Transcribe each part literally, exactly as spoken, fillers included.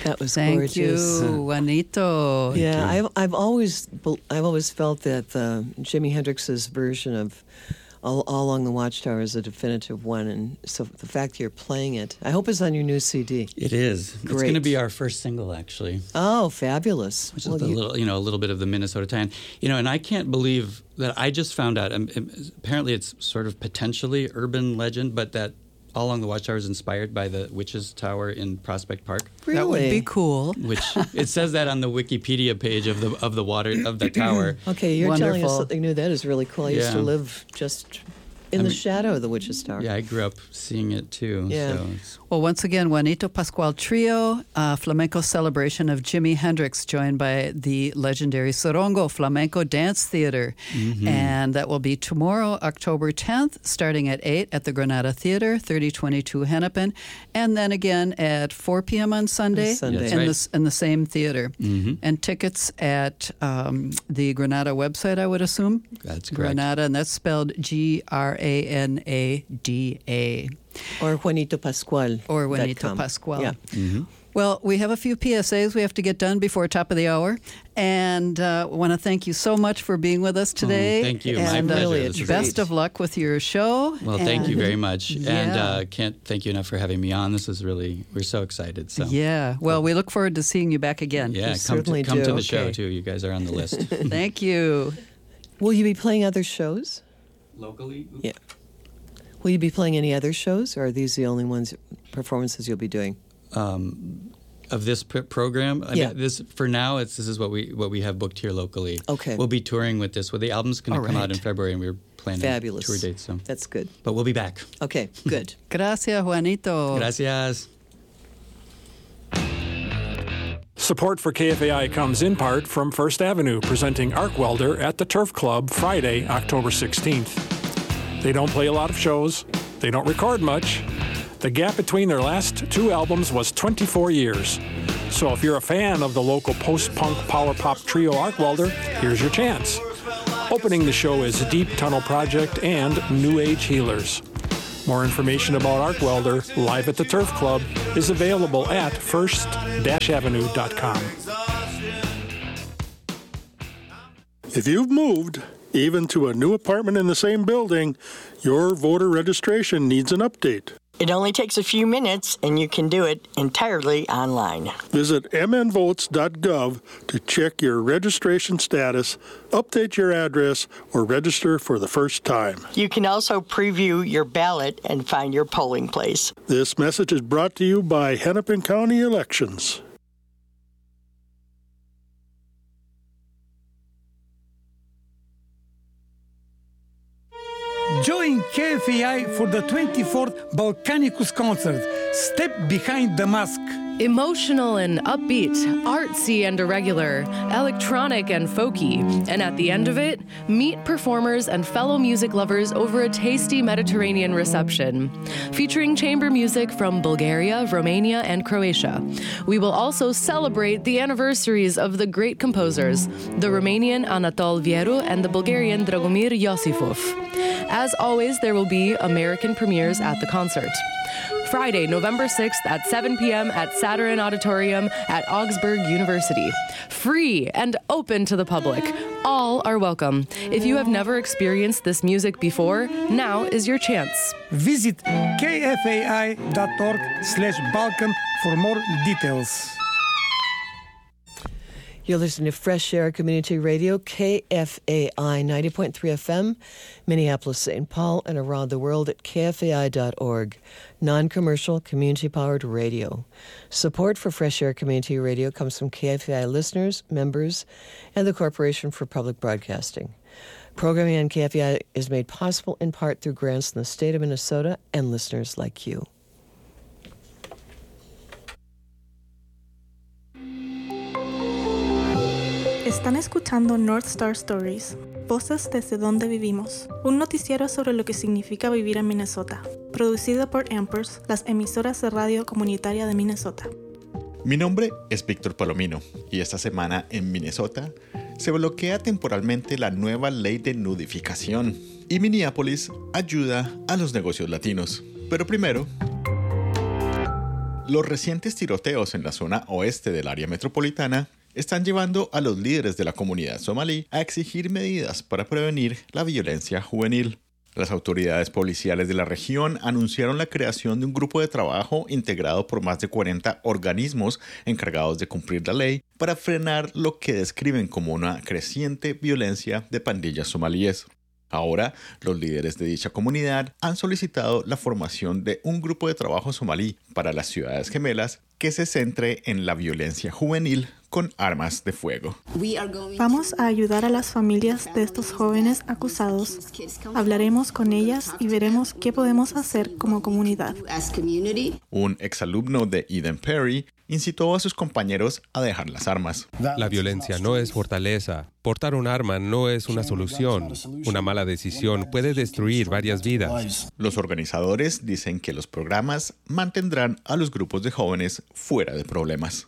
That was Thank gorgeous. you, Juanito. Yeah, I've I've always I've always felt that uh, Jimi Hendrix's version of All, All Along the Watchtower is a definitive one, and so the fact you're playing it, I hope it's on your new C D. It is. Great. It's going to be our first single, actually. Oh, fabulous! Which Well, is a you- little, you know, a little bit of the Minnesota tie-in. You know, and I can't believe that I just found out. Um, um, apparently, it's sort of potentially urban legend, but that All Along the Watchtower is inspired by the Witch's Tower in Prospect Park. Really? That would be cool. Which it says that on the Wikipedia page of the of the water of the tower. Okay, you're telling us Wonderful. something new. That is really cool. I used to Yeah. live just in I the mean- shadow of the Witch's Tower. Yeah, I grew up seeing it too. Yeah. So it's, Well, once again, Juanito Pascual Trio, uh, flamenco celebration of Jimi Hendrix, joined by the legendary Sorongo Flamenco Dance Theater. Mm-hmm. And that will be tomorrow, October tenth, starting at eight at the Granada Theater, thirty twenty-two Hennepin. And then again at four p.m. on Sunday, On Sunday. That's in, right. the, in the same theater. Mhm. And tickets at um, the Granada website, I would assume. That's correct. Granada, and that's spelled G R A N A D A. Or Juanito Pascual. Or Juanito dot com. Pascual. Yeah. Mhm. Well, we have a few P S As we have to get done before top of the hour. And uh, I want to thank you so much for being with us today. Oh, thank you. My And, uh, pleasure. Really a This is best treat. of luck with your show. Well, thank you And- very much. And Yeah. uh, can't thank you enough for having me on. This is really, we're so excited. So Yeah. Well, we look forward to seeing you back again. yeah, We come certainly to, come do. to the show Okay. too. You guys are on the list. Thank you. Will you be playing other shows? Locally? Yeah. Will you be playing any other shows, or are these the only ones performances you'll be doing? Um, of this pr- program, I Yeah. mean, this for now. It's this is what we what we have booked here locally. Okay. we'll be touring with this. Well, the album's going All to come out right. in February, and we're planning Fabulous. tour dates. So, That's good. but we'll be back. Okay, good. Gracias, Juanito. Gracias. Support for K F A I comes in part from First Avenue, presenting Arc Welder at the Turf Club Friday, October sixteenth. They don't play a lot of shows. They don't record much. The gap between their last two albums was twenty-four years. So if you're a fan of the local post-punk power pop trio Arc Welder, here's your chance. Opening the show is Deep Tunnel Project and New Age Healers. More information about Arc Welder live at the Turf Club is available at first avenue dot com. If you've moved, even to a new apartment in the same building, your voter registration needs an update. It only takes a few minutes, and you can do it entirely online. Visit m n votes dot gov to check your registration status, update your address, or register for the first time. You can also preview your ballot and find your polling place. This message is brought to you by Hennepin County Elections. Join K F A I for the twenty-fourth Balkanicus concert, Step Behind the Mask. Emotional and upbeat, artsy and irregular, electronic and folky. And at the end of it, meet performers and fellow music lovers over a tasty Mediterranean reception. Featuring chamber music from Bulgaria, Romania, and Croatia. We will also celebrate the anniversaries of the great composers, the Romanian Anatol Vieru and the Bulgarian Dragomir Yosifov. As always, there will be American premieres at the concert. Friday, November sixth at seven p.m. at Saturn Auditorium at Augsburg University. Free and open to the public. All are welcome. If you have never experienced this music before, now is your chance. Visit k f a i dot org slash Balkan for more details. You're listening to Fresh Air Community Radio, K F A I ninety point three F M, Minneapolis, Saint Paul, and around the world at k f a i dot org. Non-commercial, community-powered radio. Support for Fresh Air Community Radio comes from K F A I listeners, members, and the Corporation for Public Broadcasting. Programming on K F A I is made possible in part through grants in the state of Minnesota and listeners like you. Están escuchando North Star Stories, voces desde donde vivimos, un noticiero sobre lo que significa vivir en Minnesota, producido por Ampers, las emisoras de radio comunitaria de Minnesota. Mi nombre es Víctor Palomino y esta semana en Minnesota se bloquea temporalmente la nueva ley de nudificación y Minneapolis ayuda a los negocios latinos. Pero primero, Los recientes tiroteos en la zona oeste del área metropolitana están llevando a los líderes de la comunidad somalí a exigir medidas para prevenir la violencia juvenil. Las autoridades policiales de la región anunciaron la creación de un grupo de trabajo integrado por más de cuarenta organismos encargados de cumplir la ley para frenar lo que describen como una creciente violencia de pandillas somalíes. Ahora, los líderes de dicha comunidad han solicitado la formación de un grupo de trabajo somalí para las ciudades gemelas que se centre en la violencia juvenil con armas de fuego. Vamos a ayudar a las familias de estos jóvenes acusados. Hablaremos con ellas y veremos qué podemos hacer como comunidad. Un exalumno de Eden Prairie incitó a sus compañeros a dejar las armas. La violencia no es fortaleza. Portar un arma no es una solución. Una mala decisión puede destruir varias vidas. Los organizadores dicen que los programas mantendrán a los grupos de jóvenes fuera de problemas.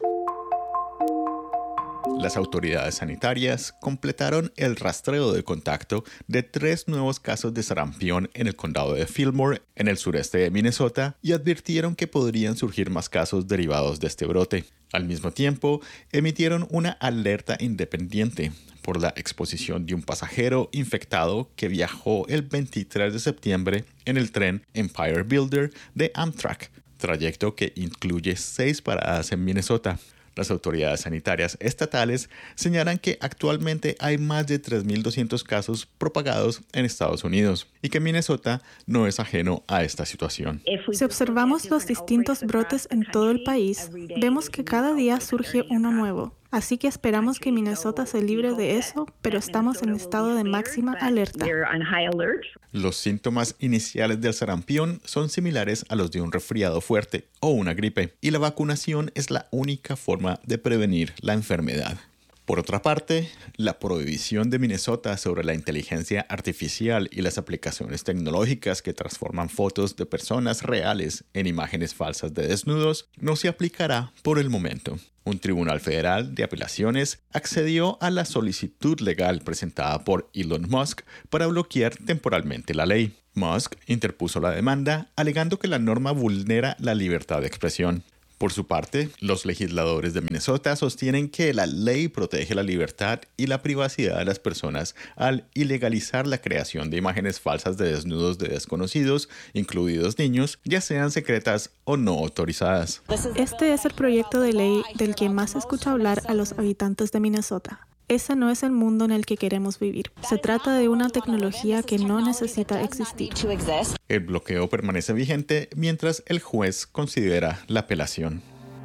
Las autoridades sanitarias completaron el rastreo de contacto de tres nuevos casos de sarampión en el condado de Fillmore, en el sureste de Minnesota, y advirtieron que podrían surgir más casos derivados de este brote. Al mismo tiempo, emitieron una alerta independiente por la exposición de un pasajero infectado que viajó el veintitrés de septiembre en el tren Empire Builder de Amtrak, trayecto que incluye seis paradas en Minnesota. Las autoridades sanitarias estatales señalan que actualmente hay más de tres mil doscientos casos propagados en Estados Unidos y que Minnesota no es ajeno a esta situación. Si observamos los distintos brotes en todo el país, vemos que cada día surge uno nuevo. Así que esperamos que Minnesota se libre de eso, pero estamos en estado de máxima alerta. Los síntomas iniciales del sarampión son similares a los de un resfriado fuerte o una gripe, y la vacunación es la única forma de prevenir la enfermedad. Por otra parte, la prohibición de Minnesota sobre la inteligencia artificial y las aplicaciones tecnológicas que transforman fotos de personas reales en imágenes falsas de desnudos no se aplicará por el momento. Un tribunal federal de apelaciones accedió a la solicitud legal presentada por Elon Musk para bloquear temporalmente la ley. Musk interpuso la demanda alegando que la norma vulnera la libertad de expresión. Por su parte, los legisladores de Minnesota sostienen que la ley protege la libertad y la privacidad de las personas al ilegalizar la creación de imágenes falsas de desnudos de desconocidos, incluidos niños, ya sean secretas o no autorizadas. Este es el proyecto de ley del que más se escucha hablar a los habitantes de Minnesota. Ese no es el mundo en el que queremos vivir. Se trata de una tecnología que no necesita existir. El bloqueo permanece vigente mientras el juez considera la apelación.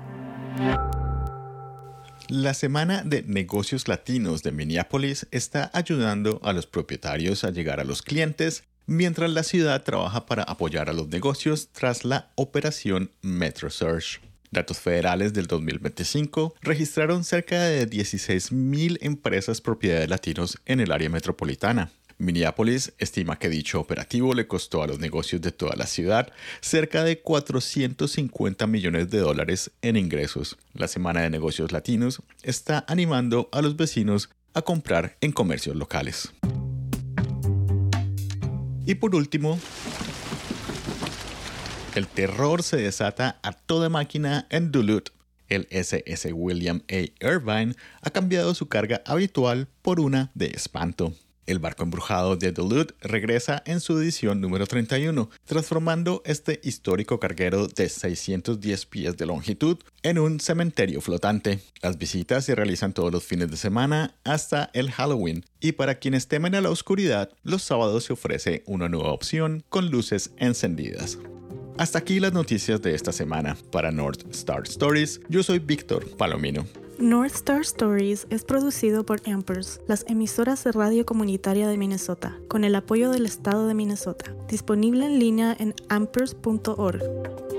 La Semana de Negocios Latinos de Minneapolis está ayudando a los propietarios a llegar a los clientes, mientras la ciudad trabaja para apoyar a los negocios tras la operación MetroSurge. Datos federales del dos mil veinticinco registraron cerca de dieciséis mil empresas propiedad de latinos en el área metropolitana. Minneapolis estima que dicho operativo le costó a los negocios de toda la ciudad cerca de cuatrocientos cincuenta millones de dólares en ingresos. La Semana de Negocios Latinos está animando a los vecinos a comprar en comercios locales. Y por último, el terror se desata a toda máquina en Duluth. El ese ese William A. Irvine ha cambiado su carga habitual por una de espanto. El barco embrujado de Duluth regresa en su edición número treinta y uno, transformando este histórico carguero de seiscientos diez pies de longitud en un cementerio flotante. Las visitas se realizan todos los fines de semana hasta el Halloween, y para quienes temen a la oscuridad, los sábados se ofrece una nueva opción con luces encendidas. Hasta aquí las noticias de esta semana. Para North Star Stories, yo soy Víctor Palomino. North Star Stories es producido por Ampers, las emisoras de radio comunitaria de Minnesota, con el apoyo del estado de Minnesota. Disponible en línea en ampers punto org.